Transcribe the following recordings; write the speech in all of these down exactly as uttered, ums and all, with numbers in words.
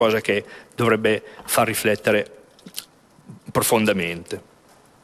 cosa che dovrebbe far riflettere profondamente.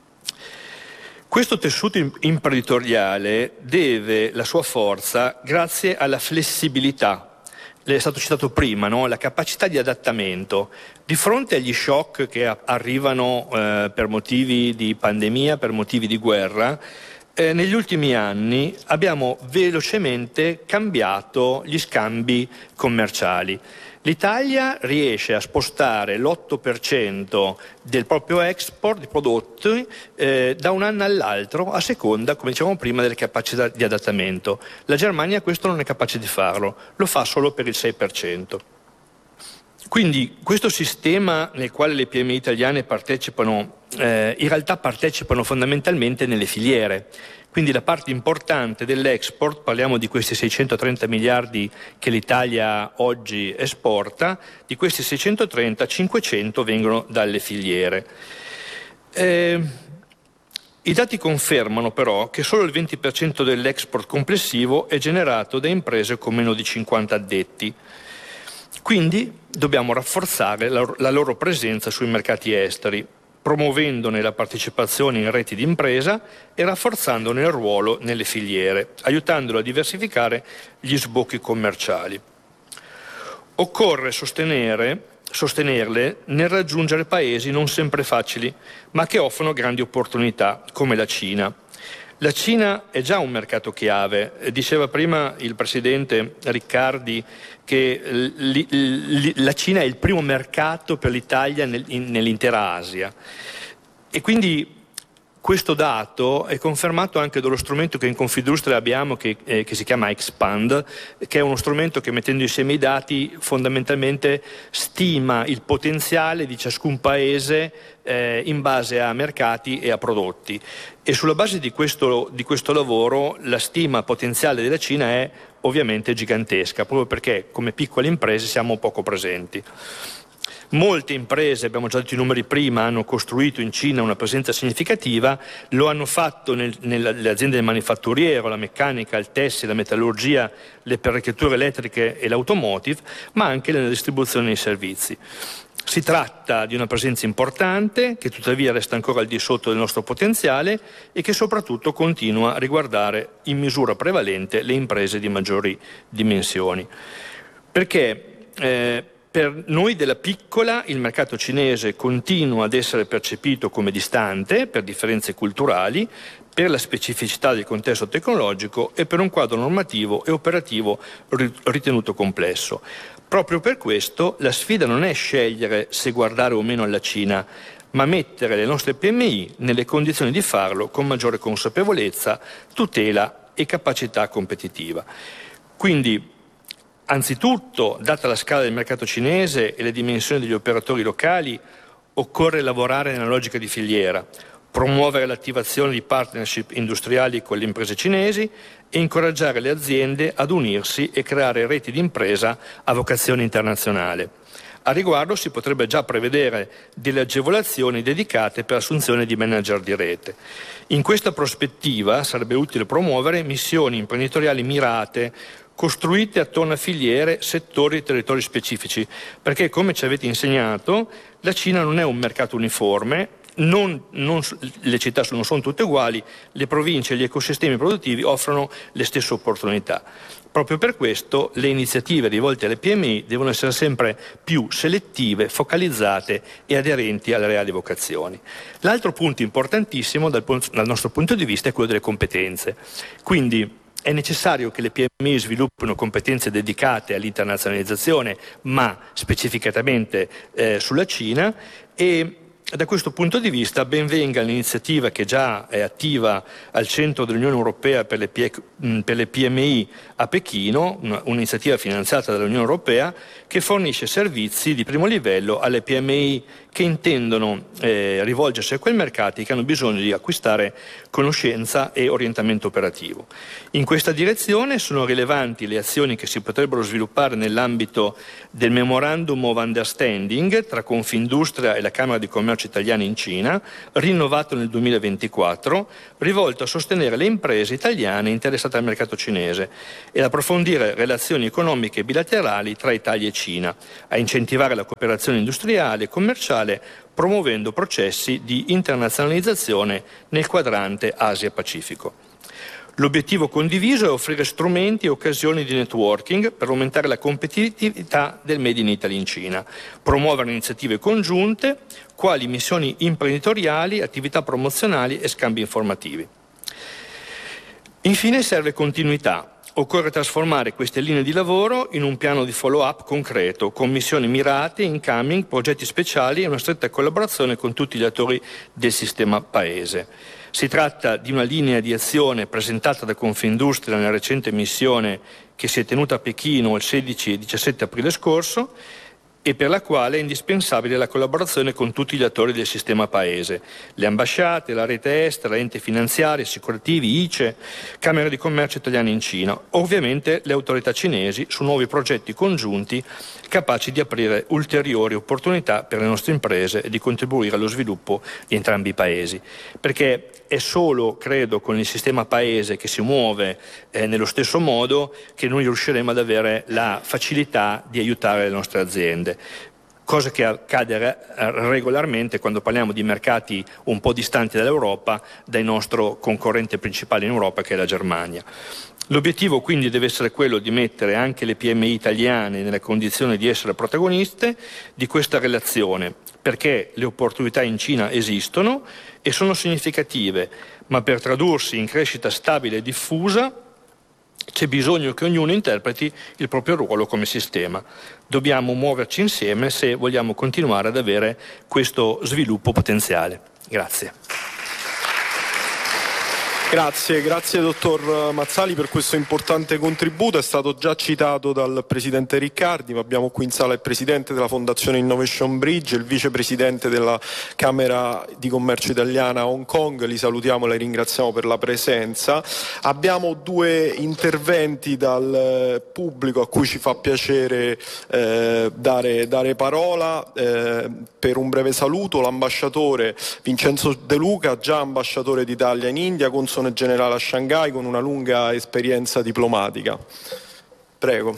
Questo tessuto imprenditoriale deve la sua forza grazie alla flessibilità, è stato citato prima, no? La capacità di adattamento. Di fronte agli shock che arrivano eh, per motivi di pandemia, per motivi di guerra, eh, negli ultimi anni abbiamo velocemente cambiato gli scambi commerciali. L'Italia riesce a spostare l'otto per cento del proprio export di prodotti eh, da un anno all'altro a seconda, come dicevamo prima, delle capacità di adattamento. La Germania questo non è capace di farlo, lo fa solo per il sei per cento. Quindi questo sistema nel quale le P M I italiane partecipano, eh, in realtà partecipano fondamentalmente nelle filiere. Quindi la parte importante dell'export, parliamo di questi seicentotrenta miliardi che l'Italia oggi esporta, di questi seicentotrenta, cinquecento vengono dalle filiere. Eh, I dati confermano però che solo il venti per cento dell'export complessivo è generato da imprese con meno di cinquanta addetti. Quindi dobbiamo rafforzare la, la loro presenza sui mercati esteri, promuovendone la partecipazione in reti di impresa e rafforzandone il ruolo nelle filiere, aiutandolo a diversificare gli sbocchi commerciali. Occorre sostenere, sostenerle nel raggiungere paesi non sempre facili, ma che offrono grandi opportunità, come la Cina. La Cina è già un mercato chiave. Diceva prima il presidente Riccardi che li, li, la Cina è il primo mercato per l'Italia nel, in, nell'intera Asia. E quindi questo dato è confermato anche dallo strumento che in Confindustria abbiamo che, eh, che si chiama Expand, che è uno strumento che, mettendo insieme i dati, fondamentalmente stima il potenziale di ciascun paese eh, in base a mercati e a prodotti. E sulla base di questo, di questo lavoro la stima potenziale della Cina è ovviamente gigantesca, proprio perché come piccole imprese siamo poco presenti. Molte imprese, abbiamo già detto i numeri prima, hanno costruito in Cina una presenza significativa, lo hanno fatto nel, nelle aziende del manifatturiero, la meccanica, il tessile, la metallurgia, le apparecchiature elettriche e l'automotive, ma anche nella distribuzione dei servizi. Si tratta di una presenza importante, che tuttavia resta ancora al di sotto del nostro potenziale e che soprattutto continua a riguardare in misura prevalente le imprese di maggiori dimensioni. Perché eh, per noi della piccola il mercato cinese continua ad essere percepito come distante per differenze culturali, per la specificità del contesto tecnologico e per un quadro normativo e operativo ritenuto complesso. Proprio per questo la sfida non è scegliere se guardare o meno alla Cina, ma mettere le nostre P M I nelle condizioni di farlo con maggiore consapevolezza, tutela e capacità competitiva. Quindi, anzitutto, data la scala del mercato cinese e le dimensioni degli operatori locali, occorre lavorare nella logica di filiera, promuovere l'attivazione di partnership industriali con le imprese cinesi e incoraggiare le aziende ad unirsi e creare reti di impresa a vocazione internazionale. A riguardo si potrebbe già prevedere delle agevolazioni dedicate per assunzione di manager di rete. In questa prospettiva sarebbe utile promuovere missioni imprenditoriali mirate, costruite attorno a filiere, settori e territori specifici, perché, come ci avete insegnato, la Cina non è un mercato uniforme. Non, non, le città non sono tutte uguali, le province e gli ecosistemi produttivi offrono le stesse opportunità. Proprio per questo le iniziative rivolte alle P M I devono essere sempre più selettive, focalizzate e aderenti alle reali vocazioni. L'altro punto importantissimo dal, dal nostro punto di vista è quello delle competenze. Quindi è necessario che le P M I sviluppino competenze dedicate all'internazionalizzazione, ma specificatamente eh, sulla Cina, e da questo punto di vista ben venga l'iniziativa che già è attiva al centro dell'Unione Europea per le, P- per le P M I a Pechino, un'iniziativa finanziata dall'Unione Europea che fornisce servizi di primo livello alle P M I che intendono eh, rivolgersi a quei mercati che hanno bisogno di acquistare conoscenza e orientamento operativo. In questa direzione sono rilevanti le azioni che si potrebbero sviluppare nell'ambito del Memorandum of Understanding tra Confindustria e la Camera di Commercio commercio italiane in Cina, rinnovato nel duemilaventiquattro, rivolto a sostenere le imprese italiane interessate al mercato cinese e ad approfondire relazioni economiche bilaterali tra Italia e Cina, a incentivare la cooperazione industriale e commerciale, promuovendo processi di internazionalizzazione nel quadrante Asia-Pacifico. L'obiettivo condiviso è offrire strumenti e occasioni di networking per aumentare la competitività del Made in Italy in Cina, promuovere iniziative congiunte, quali missioni imprenditoriali, attività promozionali e scambi informativi. Infine serve continuità. Occorre trasformare queste linee di lavoro in un piano di follow-up concreto, con missioni mirate, incoming, progetti speciali e una stretta collaborazione con tutti gli attori del sistema Paese. Si tratta di una linea di azione presentata da Confindustria nella recente missione che si è tenuta a Pechino il sedici e diciassette aprile scorso e per la quale è indispensabile la collaborazione con tutti gli attori del sistema Paese, le ambasciate, la rete estera, enti finanziari, assicurativi, I C E, Camere di Commercio italiane in Cina, ovviamente le autorità cinesi su nuovi progetti congiunti capaci di aprire ulteriori opportunità per le nostre imprese e di contribuire allo sviluppo di entrambi i paesi. Perché è solo, credo, con il sistema Paese che si muove eh, nello stesso modo che noi riusciremo ad avere la facilità di aiutare le nostre aziende. Cosa che accade regolarmente quando parliamo di mercati un po' distanti dall'Europa, dal nostro concorrente principale in Europa che è la Germania. L'obiettivo quindi deve essere quello di mettere anche le P M I italiane nella condizione di essere protagoniste di questa relazione, perché le opportunità in Cina esistono e sono significative, ma per tradursi in crescita stabile e diffusa c'è bisogno che ognuno interpreti il proprio ruolo come sistema. Dobbiamo muoverci insieme se vogliamo continuare ad avere questo sviluppo potenziale. Grazie. Grazie, grazie dottor Mazzali per questo importante contributo. È stato già citato dal Presidente Riccardi, ma abbiamo qui in sala il Presidente della Fondazione Innovation Bridge, il Vicepresidente della Camera di Commercio Italiana a Hong Kong. Li salutiamo e li ringraziamo per la presenza. Abbiamo due interventi dal pubblico a cui ci fa piacere eh, dare, dare parola. Eh, per un breve saluto l'ambasciatore Vincenzo De Luca, già ambasciatore d'Italia in India, console generale a Shanghai con una lunga esperienza diplomatica. Prego.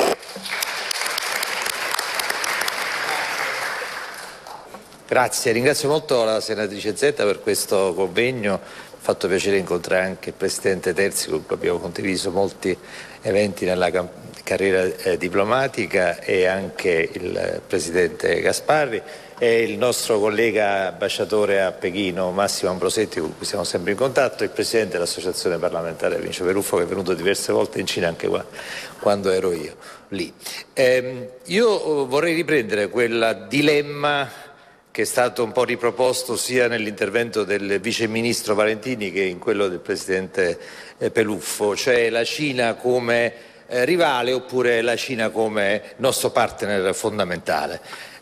Grazie, ringrazio molto la senatrice Zetta per questo convegno. Mi ha fatto piacere incontrare anche il Presidente Terzi, con cui abbiamo condiviso molti eventi nella carriera eh, diplomatica, e anche il Presidente Gasparri e il nostro collega ambasciatore a Pechino Massimo Ambrosetti, con cui siamo sempre in contatto, e il Presidente dell'Associazione parlamentare Vincenzo Peruffo, che è venuto diverse volte in Cina anche qua, quando ero io lì. Eh, io vorrei riprendere quel dilemma che è stato un po' riproposto sia nell'intervento del Vice Ministro Valentini che in quello del Presidente eh, Peluffo, cioè la Cina come eh, rivale oppure la Cina come nostro partner fondamentale.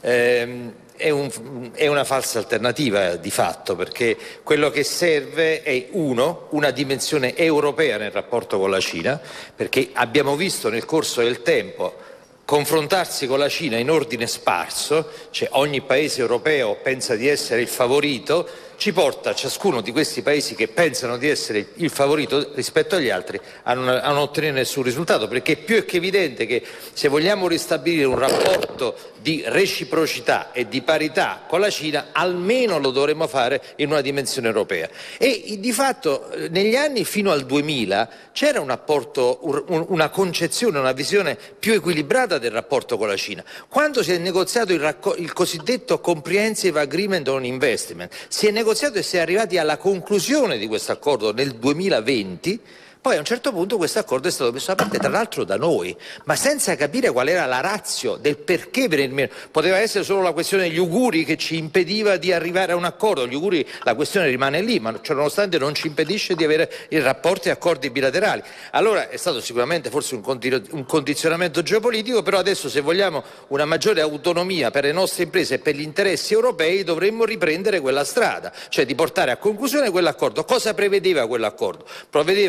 Eh, È, un, è una falsa alternativa di fatto, perché quello che serve è uno, una dimensione europea nel rapporto con la Cina, perché abbiamo visto nel corso del tempo confrontarsi con la Cina in ordine sparso, cioè ogni paese europeo pensa di essere il favorito, ci porta ciascuno di questi paesi che pensano di essere il favorito rispetto agli altri a non, a non ottenere nessun risultato, perché è più che evidente che se vogliamo ristabilire un rapporto di reciprocità e di parità con la Cina, almeno lo dovremmo fare in una dimensione europea. E di fatto negli anni fino al duemila c'era un apporto, un, una concezione, una visione più equilibrata del rapporto con la Cina. Quando si è negoziato il, racco- il cosiddetto Comprehensive Agreement on Investment, si è negoziato e si è arrivati alla conclusione di questo accordo nel duemilaventi. Poi a un certo punto questo accordo è stato messo da parte, tra l'altro da noi, ma senza capire qual era la ratio del perché venire meno. Poteva essere solo la questione degli uiguri che ci impediva di arrivare a un accordo. Gli uiguri, la questione rimane lì, ma ciononostante non ci impedisce di avere i rapporti e accordi bilaterali. Allora è stato sicuramente forse un, continu- un condizionamento geopolitico, però adesso se vogliamo una maggiore autonomia per le nostre imprese e per gli interessi europei dovremmo riprendere quella strada, cioè di portare a conclusione quell'accordo. Cosa prevedeva quell'accordo? Prevedeva una maggiore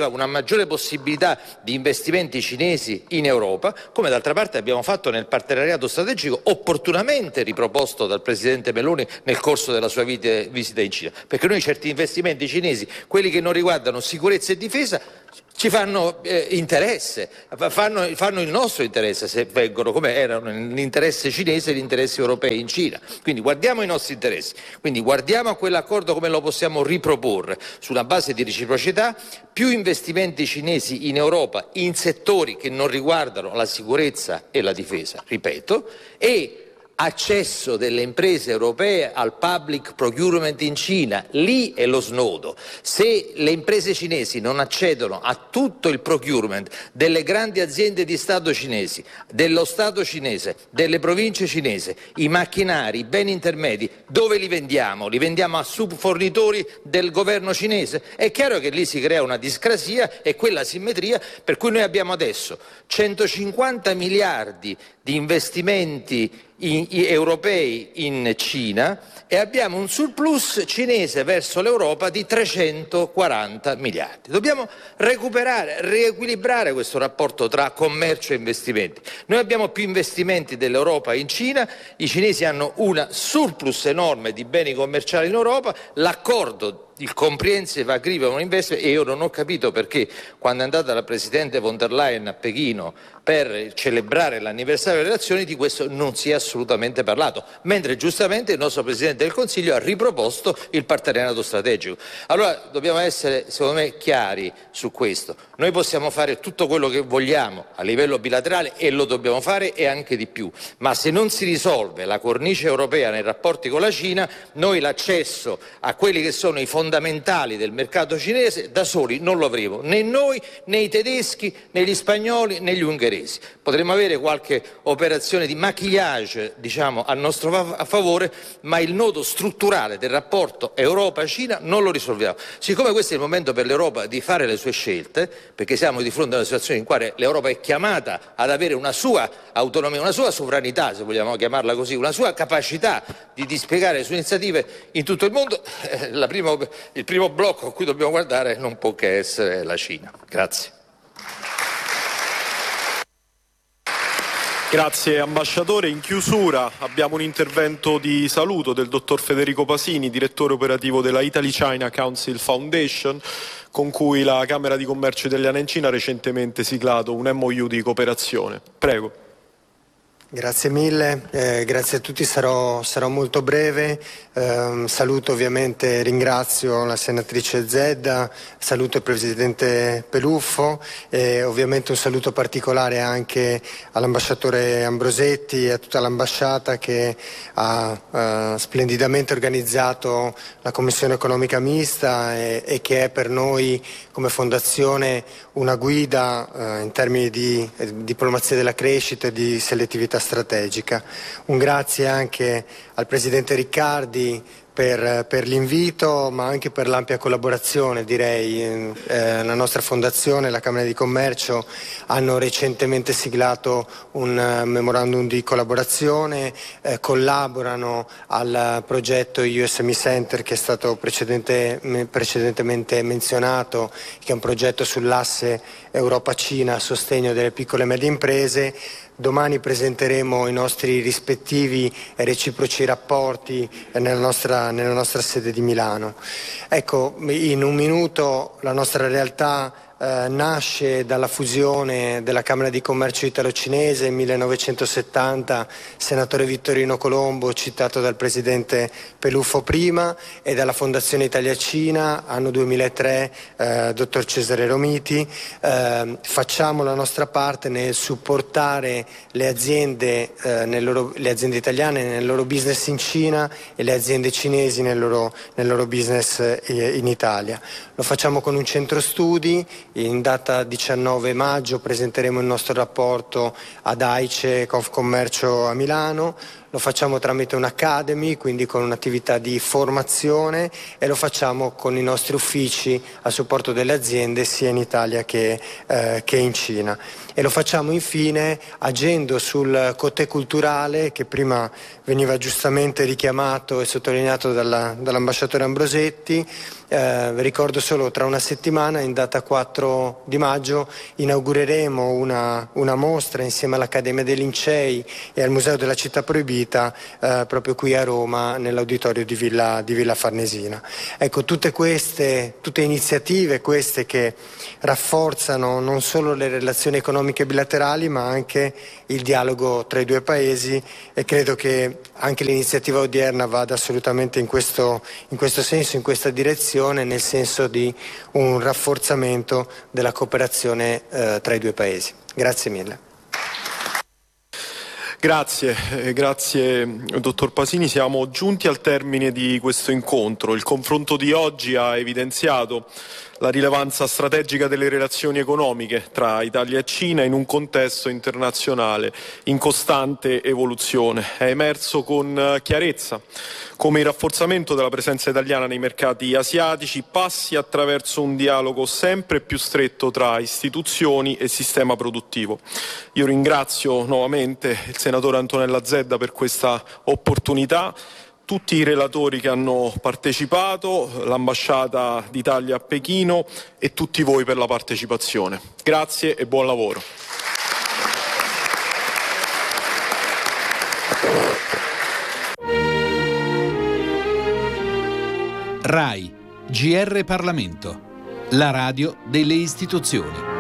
maggiore possibilità di investimenti cinesi in Europa, come d'altra parte abbiamo fatto nel partenariato strategico opportunamente riproposto dal Presidente Meloni nel corso della sua visita in Cina, perché noi certi investimenti cinesi, quelli che non riguardano sicurezza e difesa, ci fanno eh, interesse, fanno, fanno il nostro interesse se vengono, come erano l'interesse cinese e gli interessi europei in Cina. Quindi guardiamo i nostri interessi, quindi guardiamo a quell'accordo come lo possiamo riproporre sulla base di reciprocità, più investimenti cinesi in Europa in settori che non riguardano la sicurezza e la difesa, ripeto, e accesso delle imprese europee al public procurement in Cina. Lì è lo snodo. Se le imprese cinesi non accedono a tutto il procurement delle grandi aziende di Stato cinesi, dello Stato cinese, delle province cinesi, i macchinari, i beni intermedi, dove li vendiamo? Li vendiamo a subfornitori del governo cinese? È chiaro che lì si crea una discrasia e quella simmetria per cui noi abbiamo adesso centocinquanta miliardi di investimenti in, in, europei in Cina e abbiamo un surplus cinese verso l'Europa di trecentoquaranta miliardi. Dobbiamo recuperare, riequilibrare questo rapporto tra commercio e investimenti. Noi abbiamo più investimenti dell'Europa in Cina, i cinesi hanno un surplus enorme di beni commerciali in Europa, l'accordo il Comprehensive Agreement on Investment, e io non ho capito perché quando è andata la Presidente von der Leyen a Pechino per celebrare l'anniversario delle relazioni di questo non si è assolutamente parlato, mentre giustamente il nostro Presidente del Consiglio ha riproposto il partenariato strategico. Allora dobbiamo essere, secondo me, chiari su questo. Noi possiamo fare tutto quello che vogliamo a livello bilaterale e lo dobbiamo fare e anche di più, ma se non si risolve la cornice europea nei rapporti con la Cina, noi l'accesso a quelli che sono i fondamentali del mercato cinese da soli non lo avremo, né noi, né i tedeschi, né gli spagnoli, né gli ungheresi. Potremmo avere qualche operazione di maquillage, diciamo, a nostro fa- a favore, ma il nodo strutturale del rapporto Europa-Cina non lo risolviamo. Siccome questo è il momento per l'Europa di fare le sue scelte, perché siamo di fronte a una situazione in cui l'Europa è chiamata ad avere una sua autonomia, una sua sovranità, se vogliamo chiamarla così, una sua capacità di dispiegare le sue iniziative in tutto il mondo, eh, la prima, il primo blocco a cui dobbiamo guardare non può che essere la Cina. Grazie. Grazie ambasciatore. In chiusura abbiamo un intervento di saluto del dottor Federico Pasini, direttore operativo della Italy China Council Foundation, con cui la Camera di Commercio italiana in Cina ha recentemente siglato un M O U di cooperazione. Prego. Grazie mille, eh, grazie a tutti, sarò, sarò molto breve, eh, saluto ovviamente, ringrazio la senatrice Zedda, saluto il Presidente Peluffo e ovviamente un saluto particolare anche all'ambasciatore Ambrosetti e a tutta l'ambasciata che ha eh, splendidamente organizzato la Commissione Economica Mista e, e che è per noi come Fondazione una guida eh, in termini di eh, diplomazia della crescita e di selettività strategica. Un grazie anche al Presidente Riccardi per, per l'invito, ma anche per l'ampia collaborazione, direi. Eh, la nostra fondazione, la Camera di Commercio, hanno recentemente siglato un uh, memorandum di collaborazione, eh, collaborano al progetto U S M E Center che è stato precedente, me, precedentemente menzionato, che è un progetto sull'asse Europa-Cina a sostegno delle piccole e medie imprese. Domani presenteremo i nostri rispettivi e reciproci rapporti nella nostra, nella nostra sede di Milano. Ecco, in un minuto la nostra realtà eh, nasce dalla fusione della Camera di Commercio italo-cinese nel millenovecentosettanta, senatore Vittorino Colombo, citato dal Presidente Peluffo prima, e dalla Fondazione Italia-Cina, anno duemilatré, eh, dottor Cesare Romiti. Eh, facciamo la nostra parte nel supportare le aziende, eh, nel loro, le aziende italiane nel loro business in Cina e le aziende cinesi nel loro, nel loro business eh, in Italia. Lo facciamo con un centro studi. In data diciannove maggio presenteremo il nostro rapporto ad AICE Confcommercio a Milano. lo facciamo tramite un'academy, quindi con un'attività di formazione, e lo facciamo con i nostri uffici a supporto delle aziende sia in Italia che, eh, che in Cina. E lo facciamo infine agendo sul côté culturale che prima veniva giustamente richiamato e sottolineato dalla, dall'ambasciatore Ambrosetti. Eh, ricordo solo tra una settimana, in data quattro di maggio, inaugureremo una, una mostra insieme all'Accademia dei Lincei e al Museo della Città Proibita eh, proprio qui a Roma nell'auditorio di Villa, di Villa Farnesina. Ecco, tutte queste tutte iniziative queste che rafforzano non solo le relazioni economiche bilaterali ma anche il dialogo tra i due paesi, e credo che anche l'iniziativa odierna vada assolutamente in questo, in questo senso, in questa direzione, nel senso di un rafforzamento della cooperazione eh, tra i due paesi. Grazie mille. Grazie, eh, grazie dottor Pasini. Siamo giunti al termine di questo incontro. Il confronto di oggi ha evidenziato la rilevanza strategica delle relazioni economiche tra Italia e Cina in un contesto internazionale in costante evoluzione. È emerso con chiarezza come il rafforzamento della presenza italiana nei mercati asiatici passi attraverso un dialogo sempre più stretto tra istituzioni e sistema produttivo. Io ringrazio nuovamente il senatore Antonella Zedda per questa opportunità, tutti i relatori che hanno partecipato, l'ambasciata d'Italia a Pechino e tutti voi per la partecipazione. Grazie e buon lavoro. RAI, G R Parlamento, la radio delle istituzioni.